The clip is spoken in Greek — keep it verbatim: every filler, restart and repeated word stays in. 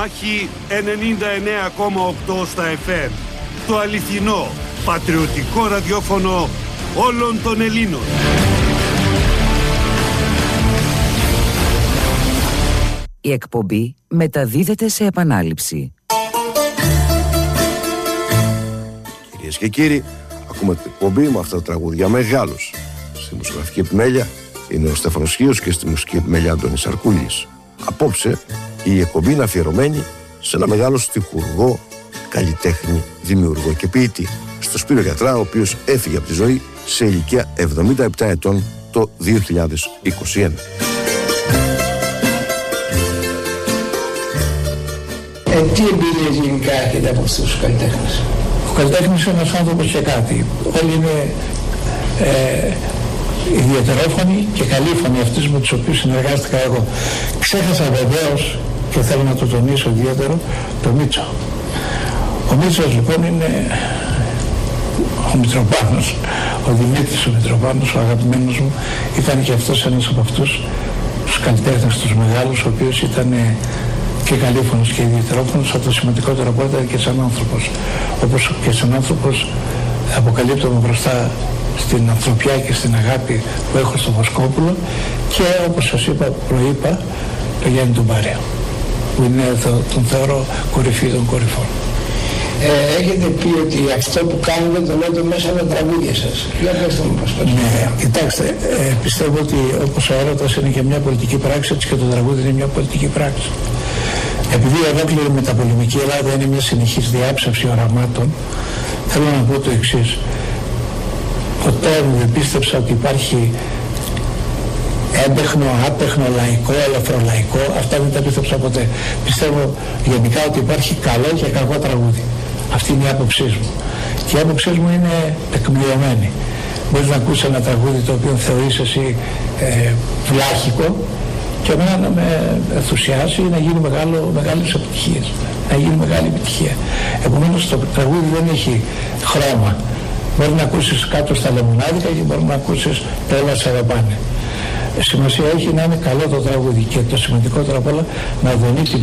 Μάχη ενενήντα εννέα κόμμα οκτώ στα εφ εμ. Το αληθινό, πατριωτικό ραδιόφωνο όλων των Ελλήνων. Η εκπομπή μεταδίδεται σε επανάληψη. Κυρίες και κύριοι, ακούμε την εκπομπή με αυτά τα τραγούδια μεγάλους. Στη μουσικογραφική επιμέλεια είναι ο Στέφανος Χίος και στη μουσική επιμέλεια Αντώνης Αρκούλης. Απόψε η εκπομπή είναι αφιερωμένη σε ένα μεγάλο στιχουργό, καλλιτέχνη, δημιουργό και ποιητή, στο Σπύρο Γιατρά, ο οποίος έφυγε από τη ζωή σε ηλικία εβδομήντα επτά ετών το δύο χιλιάδες είκοσι ένα. Ε, τι εμπειρίες γενικά έχετε από αυτούς τους καλλιτέχνες? Ο καλλιτέχνης είναι ένας άνθρωπος και κάτι. Όλοι είναι ε, ιδιαιτερόφωνοι και καλήφωνοι αυτούς με τους οποίους συνεργάστηκα εγώ. Ξέχασα βεβαίως, και θέλω να το τονίσω ιδιαίτερο, το Μίτσο. Ο Μίτσος λοιπόν είναι ο Μητροπάνος, ο Δημήτρης ο Μητροπάνος, ο αγαπημένος μου, ήταν και αυτός ένας από αυτούς τους καλλιτέχνες τους μεγάλους, ο οποίος ήταν και καλήφωνος και ιδιαιτερόφωνος, αλλά το σημαντικότερο από όλα ήταν και σαν άνθρωπος. Όπως και σαν άνθρωπος αποκαλύπτομαι μπροστά στην ανθρωπιά και στην αγάπη που έχω στο Βοσκόπουλο, και όπως σας είπα, προείπα, το Γιάννη τον Μπάρια, που είναι, τον θεωρώ κορυφή των κορυφών. Ε, έχετε πει ότι αυτό που κάνετε το λέτε μέσα από τα τραγούδια σας. Για πέστε μου πώς. Ναι, κοιτάξτε, ε, πιστεύω ότι όπως ο έρωτας είναι και μια πολιτική πράξη, έτσι και το τραγούδι είναι μια πολιτική πράξη. Επειδή η ολόκληρη μεταπολεμική Ελλάδα είναι μια συνεχής διάψευση οραμάτων, θέλω να πω το εξής. Ποτέ δεν πίστεψα ότι υπάρχει έντεχνο, άτεχνο, λαϊκό, ελαφρολαϊκό. Αυτά δεν τα πίστεψα ποτέ. Πιστεύω γενικά ότι υπάρχει καλό και κακό τραγούδι. Αυτή είναι η άποψή μου. Και η άποψή μου είναι τεκμηριωμένη. Μπορείς να ακούσεις ένα τραγούδι το οποίο θεωρείς εσύ ε, βλάχικο, και εμένα να με ενθουσιάσει να γίνει μεγάλο, μεγάλες επιτυχίες. Να γίνει μεγάλη επιτυχία. Επομένως το τραγούδι δεν έχει χρώμα. Μπορεί να ακούσεις κάτω στα λεμονάδικα και μπορεί να ακούσεις το έλα σε αγαπάνε. Σημασία έχει να είναι καλό το τραγούδι, και το σημαντικότερο απ' όλα να δονεί την